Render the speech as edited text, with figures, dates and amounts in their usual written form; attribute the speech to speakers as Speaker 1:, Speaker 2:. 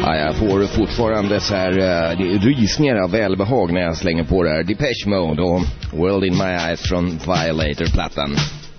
Speaker 1: Ja, jag får fortfarande så här rysningar av välbehag när jag slänger på det här Depeche Mode och World in My Eyes från Violator-plattan.